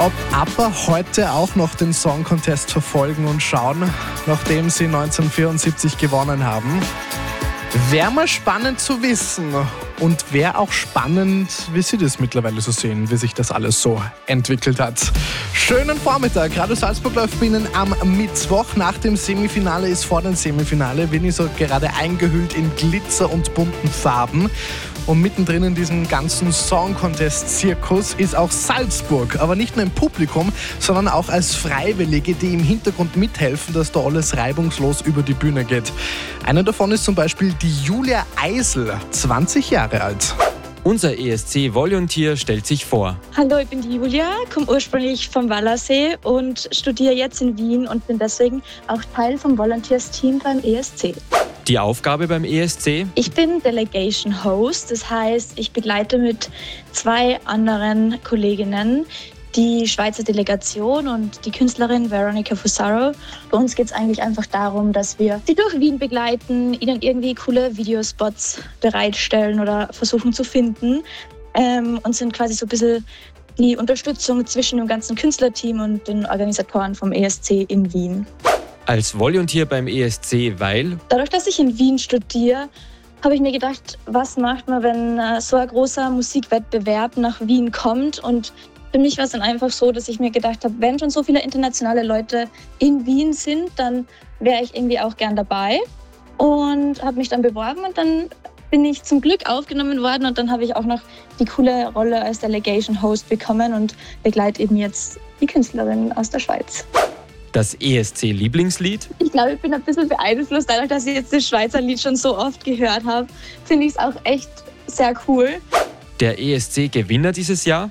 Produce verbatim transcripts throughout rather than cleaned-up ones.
ob ABBA heute auch noch den Song Contest verfolgen und schauen, nachdem sie neunzehnhundertvierundsiebzig gewonnen haben. Wäre mal spannend zu wissen und wäre auch spannend, wie Sie das mittlerweile so sehen, wie sich das alles so entwickelt hat. Schönen Vormittag, Radio Salzburg läuft bei Ihnen am Mittwoch. Nach dem Semifinale ist vor dem Semifinale. Winnie so gerade eingehüllt in Glitzer und bunten Farben. Und mittendrin in diesem ganzen Song-Contest-Zirkus ist auch Salzburg. Aber nicht nur im Publikum, sondern auch als Freiwillige, die im Hintergrund mithelfen, dass da alles reibungslos über die Bühne geht. Einer davon ist zum Beispiel die Julia Eisel, zwanzig Jahre alt. Unser E S C-Volunteer stellt sich vor. Hallo, ich bin die Julia, komme ursprünglich vom Wallersee und studiere jetzt in Wien und bin deswegen auch Teil vom Volunteers-Team beim E S C. Die Aufgabe beim E S C? Ich bin Delegation Host, das heißt, ich begleite mit zwei anderen Kolleginnen die Schweizer Delegation und die Künstlerin Veronica Fusaro. Bei uns geht es eigentlich einfach darum, dass wir sie durch Wien begleiten, ihnen irgendwie coole Videospots bereitstellen oder versuchen zu finden ähm, und sind quasi so ein bisschen die Unterstützung zwischen dem ganzen Künstlerteam und den Organisatoren vom E S C in Wien. Als Volunteer beim E S C, weil? Dadurch, dass ich in Wien studiere, habe ich mir gedacht, was macht man, wenn äh, so ein großer Musikwettbewerb nach Wien kommt. Und für mich war es dann einfach so, dass ich mir gedacht habe, wenn schon so viele internationale Leute in Wien sind, dann wäre ich irgendwie auch gern dabei. Und habe mich dann beworben und dann bin ich zum Glück aufgenommen worden. Und dann habe ich auch noch die coole Rolle als Delegation Host bekommen und begleite eben jetzt die Künstlerin aus der Schweiz. Das E S C-Lieblingslied? Ich glaube, ich bin ein bisschen beeinflusst, dadurch, dass ich jetzt das Schweizer Lied schon so oft gehört habe. Finde ich es auch echt sehr cool. Der E S C-Gewinner dieses Jahr?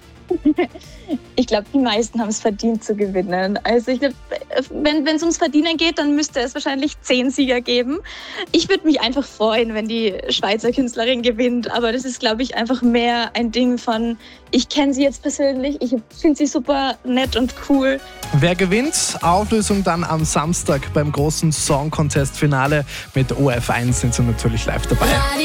Ich glaube, die meisten haben es verdient zu gewinnen. Also ich glaube, wenn es ums Verdienen geht, dann müsste es wahrscheinlich zehn Sieger geben. Ich würde mich einfach freuen, wenn die Schweizer Künstlerin gewinnt. Aber das ist, glaube ich, einfach mehr ein Ding von, ich kenne sie jetzt persönlich, ich finde sie super nett und cool. Wer gewinnt? Auflösung dann am Samstag beim großen Song Contest Finale. Mit O R F eins sind Sie natürlich live dabei.